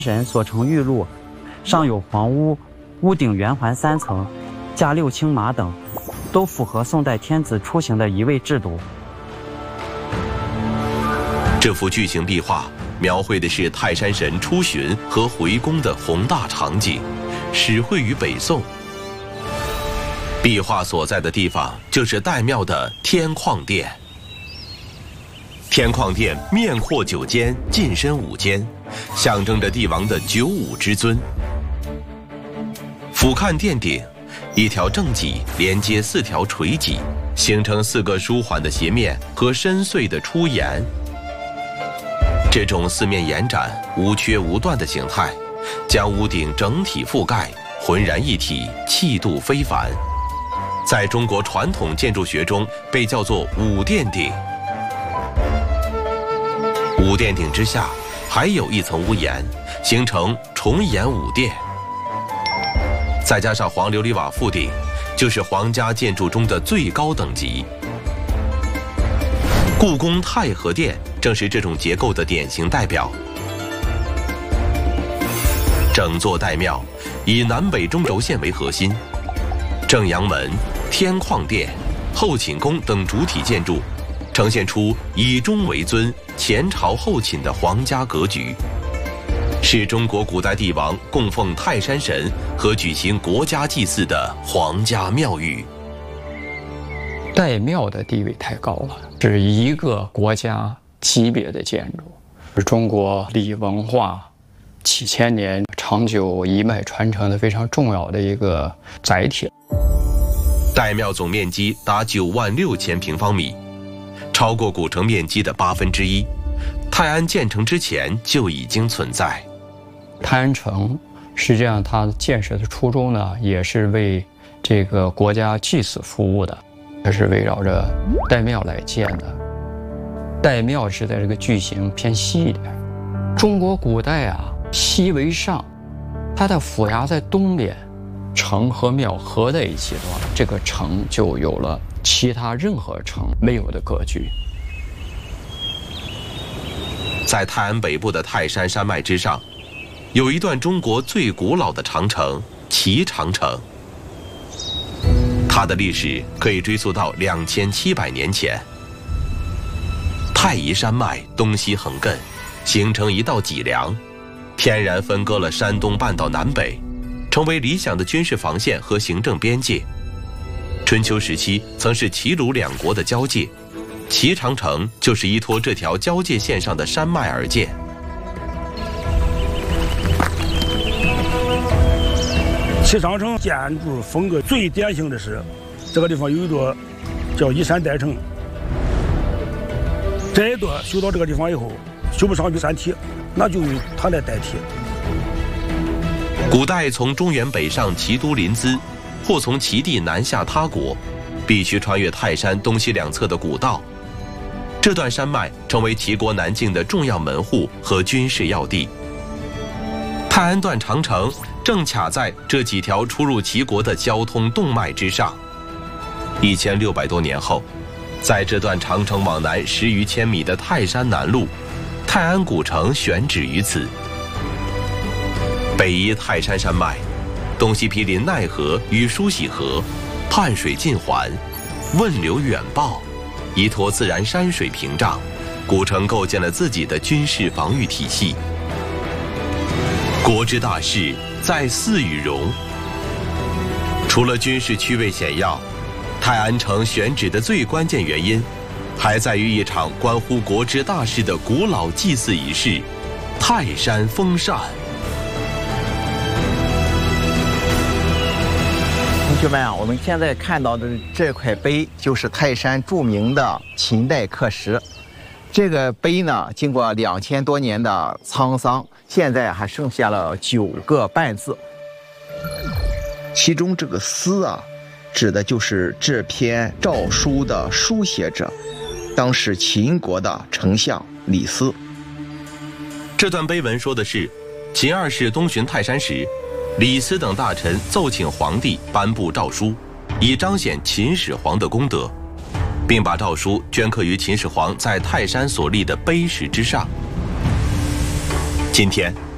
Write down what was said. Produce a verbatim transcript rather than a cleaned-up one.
神所成玉鹿，上有黄屋，屋顶圆环三层，驾六青马等，都符合宋代天子出行的一位制度。 这幅巨型壁画描绘的是泰山神出巡和回宫的宏大场景，始绘于北宋。壁画所在的地方就是岱庙的天旷殿。天旷殿面阔九间，进深五间，象征着帝王的九五之尊。俯瞰殿顶，一条正脊连接四条垂脊，形成四个舒缓的斜面和深邃的出檐。这种四面延展、无缺无断的形态，将屋顶整体覆盖，浑然一体，气度非凡。在中国传统建筑学中，被叫做五殿顶。五殿顶之下还有一层屋檐，形成重檐五殿。再加上黄琉璃瓦覆顶，就是皇家建筑中的最高等级。故宫太和殿正是这种结构的典型代表。整座岱庙以南北中轴线为核心，正阳门、天旷殿、后寝宫等主体建筑呈现出以中为尊、前朝后寝的皇家格局，是中国古代帝王供奉泰山神和举行国家祭祀的皇家庙宇。 岱庙的地位太高了，是一个国家级别的建筑，是中国礼文化几千年长久一脉传承的非常重要的一个载体。 岱庙总面积达九万六千平方米，超过古城面积的八分之一。泰安建成之前就已经存在。 泰安城实际上它建设的初衷呢，也是为这个国家祭祀服务的，它是围绕着岱庙来建的。岱庙是在这个巨型偏西一点。中国古代啊，西为上，它的府衙在东边，城和庙合在一起的话，这个城就有了其他任何城没有的格局。 在泰安北部的泰山山脉之上，有一段中国最古老的长城——齐长城。它的历史可以追溯到两千七百年前。太夷山脉东西横亘，形成一道脊梁，天然分割了山东半岛南北，成为理想的军事防线和行政边界。春秋时期曾是齐鲁两国的交界，齐长城就是依托这条交界线上的山脉而建。 齐长城建筑风格最典型的是，这个地方有一座叫依山代城，这一座修到这个地方以后，修不上去山体，那就由它来代替。 古代从中原北上齐都临淄，或从齐地南下他国，必须穿越泰山东西两侧的古道。这段山脉成为齐国南境的重要门户和军事要地。泰安段长城正卡在这几条出入齐国的交通动脉之上。一千六百多年后，在这段长城往南十余千米的泰山南麓，泰安古城选址于此。北依泰山山脉，东西毗邻奈河与梳洗河，汉水尽环，汶流远报，依托自然山水屏障，古城构建了自己的军事防御体系。国之大事，在祀与戎。除了军事区位险要，泰安城选址的最关键原因，还在于一场关乎国之大事的古老祭祀仪式——泰山封禅。 同学们啊，我们现在看到的这块碑就是泰山著名的秦代刻石。这个碑呢，经过两千多年的沧桑，现在还剩下了九个半字。其中这个司啊，指的就是这篇诏书的书写者，当时秦国的丞相李斯。 这段碑文说的是，秦二世东巡泰山时，李斯等大臣奏请皇帝颁布诏书，以彰显秦始皇的功德，并把诏书镌刻于秦始皇在泰山所立的碑石之上。今天